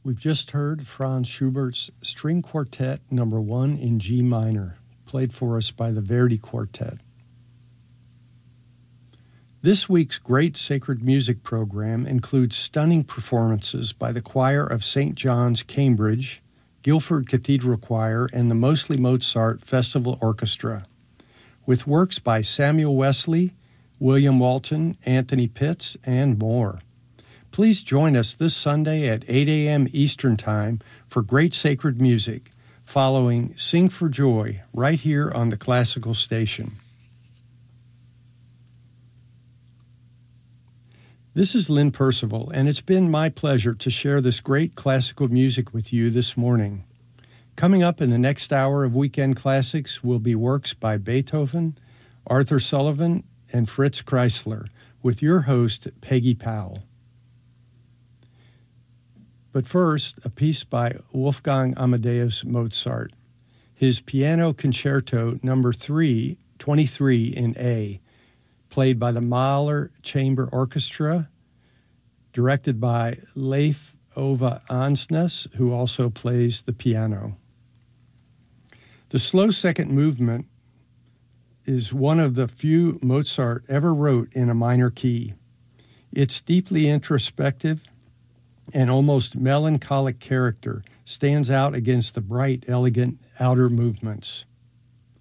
We've just heard Franz Schubert's String Quartet No. 1 in G minor, played for us by the Verdi Quartet. This week's great sacred music program includes stunning performances by the Choir of St. John's, Cambridge, Guildford Cathedral Choir, and the Mostly Mozart Festival Orchestra, with works by Samuel Wesley, William Walton, Anthony Pitts, and more. Please join us this Sunday at 8 a.m. Eastern Time for great sacred music, following Sing for Joy right here on the Classical Station. This is Lynn Percival, and it's been my pleasure to share this great classical music with you this morning. Coming up in the next hour of Weekend Classics will be works by Beethoven, Arthur Sullivan, and Fritz Kreisler, with your host, Peggy Powell. But first, a piece by Wolfgang Amadeus Mozart, his Piano Concerto No. 23 in A, played by the Mahler Chamber Orchestra, directed by Leif Ove Ansnes, who also plays the piano. The slow second movement is one of the few Mozart ever wrote in a minor key. Its deeply introspective and almost melancholic character stands out against the bright, elegant outer movements.